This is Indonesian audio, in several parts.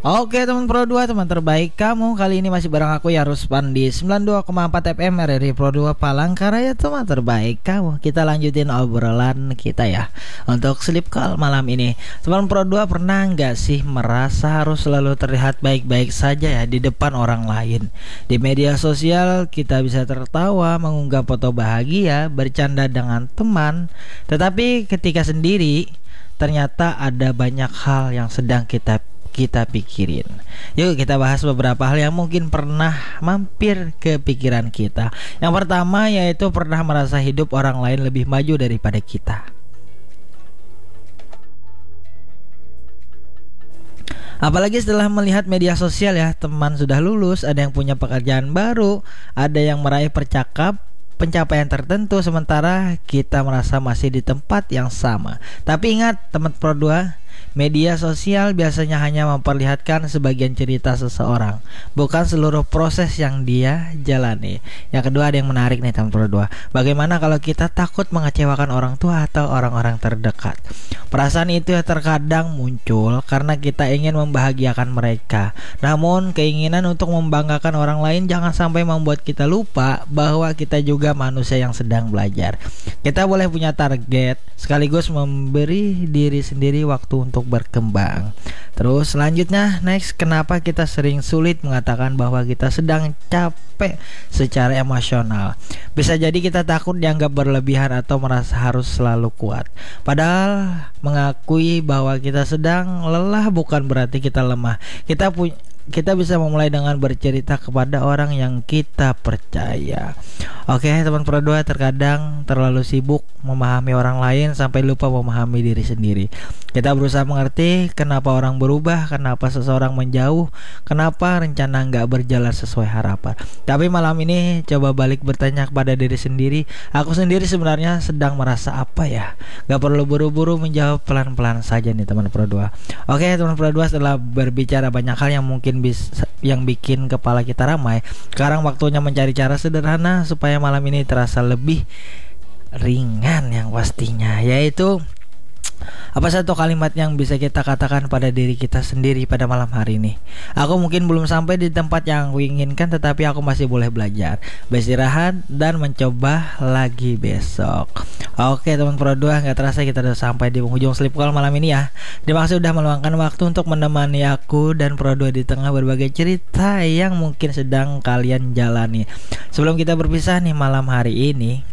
Oke teman Pro 2, teman terbaik kamu. Kali ini masih bareng aku ya Ruspan di 92,4 FM RRI Pro 2 Palangkaraya, teman terbaik kamu. Kita lanjutin obrolan kita ya untuk sleep call malam ini. Teman Pro 2, pernah nggak sih merasa harus selalu terlihat baik-baik saja ya di depan orang lain? Di media sosial kita bisa tertawa, mengunggah foto bahagia, bercanda dengan teman, tetapi ketika sendiri ternyata ada banyak hal yang sedang kita pikirin. Yuk kita bahas beberapa hal yang mungkin pernah mampir ke pikiran kita. Yang pertama yaitu pernah merasa hidup orang lain lebih maju daripada kita. Apalagi setelah melihat media sosial ya, teman sudah lulus, ada yang punya pekerjaan baru, ada yang meraih pencapaian tertentu, sementara kita merasa masih di tempat yang sama. Tapi ingat teman Pro 2, media sosial biasanya hanya memperlihatkan sebagian cerita seseorang, bukan seluruh proses yang dia jalani. Yang kedua ada yang menarik nih teman Pro 2. Bagaimana kalau kita takut mengecewakan orang tua atau orang-orang terdekat? Perasaan itu ya terkadang muncul karena kita ingin membahagiakan mereka. Namun keinginan untuk membanggakan orang lain jangan sampai membuat kita lupa bahwa kita juga manusia yang sedang belajar. Kita boleh punya target sekaligus memberi diri sendiri waktu untuk berkembang. Terus selanjutnya next, kenapa kita sering sulit mengatakan bahwa kita sedang capek secara emosional? Bisa jadi kita takut dianggap berlebihan atau merasa harus selalu kuat. Padahal mengakui bahwa kita sedang lelah bukan berarti kita lemah. Kita bisa memulai dengan bercerita kepada orang yang kita percaya. Oke teman Pro 2, terkadang terlalu sibuk memahami orang lain sampai lupa memahami diri sendiri. Kita berusaha mengerti kenapa orang berubah, kenapa seseorang menjauh, kenapa rencana nggak berjalan sesuai harapan. Tapi malam ini coba balik bertanya kepada diri sendiri, aku sendiri sebenarnya sedang merasa apa ya? Gak perlu buru-buru menjawab, pelan-pelan saja nih teman Pro 2. Oke teman Pro 2, setelah berbicara banyak hal yang mungkin yang bikin kepala kita ramai, sekarang waktunya mencari cara sederhana supaya malam ini terasa lebih ringan yang pastinya, yaitu apa satu kalimat yang bisa kita katakan pada diri kita sendiri pada malam hari ini? Aku mungkin belum sampai di tempat yang aku inginkan, tetapi aku masih boleh belajar, beristirahat, dan mencoba lagi besok. Oke teman Pro 2, gak terasa kita udah sampai di penghujung Sleep Call malam ini ya. Terima kasih sudah meluangkan waktu untuk menemani aku dan Pro 2 di tengah berbagai cerita yang mungkin sedang kalian jalani. Sebelum kita berpisah nih malam hari ini,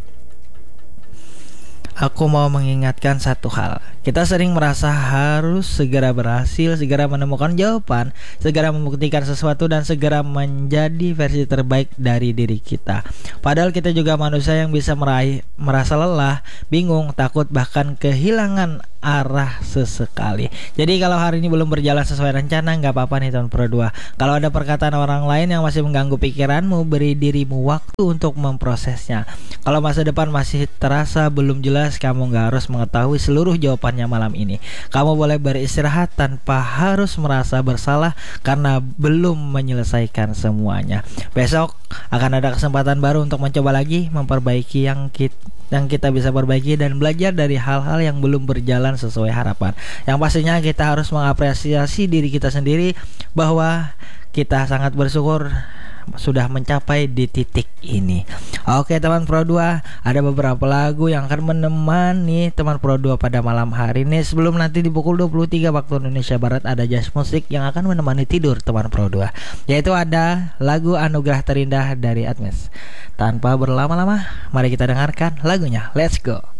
aku mau mengingatkan satu hal. Kita sering merasa harus segera berhasil, segera menemukan jawaban, segera membuktikan sesuatu, dan segera menjadi versi terbaik dari diri kita. Padahal kita juga manusia yang bisa merasa lelah, bingung, takut, bahkan kehilangan arah sesekali. Jadi kalau hari ini belum berjalan sesuai rencana, gak apa-apa nih teman Pro 2. Kalau ada perkataan orang lain yang masih mengganggu pikiranmu, beri dirimu waktu untuk memprosesnya. Kalau masa depan masih terasa belum jelas, kamu gak harus mengetahui seluruh jawabannya malam ini. Kamu boleh beristirahat tanpa harus merasa bersalah karena belum menyelesaikan semuanya. Besok akan ada kesempatan baru untuk mencoba lagi, memperbaiki yang kita bisa perbaiki, dan belajar dari hal-hal yang belum berjalan sesuai harapan. Yang pastinya kita harus mengapresiasi diri kita sendiri bahwa kita sangat bersyukur sudah mencapai di titik ini. Oke teman Pro 2, ada beberapa lagu yang akan menemani teman Pro 2 pada malam hari ini. Sebelum nanti di pukul 23 waktu Indonesia Barat ada jazz musik yang akan menemani tidur teman Pro 2, yaitu ada lagu Anugerah Terindah dari Admes. Tanpa berlama-lama, mari kita dengarkan lagunya. Let's go.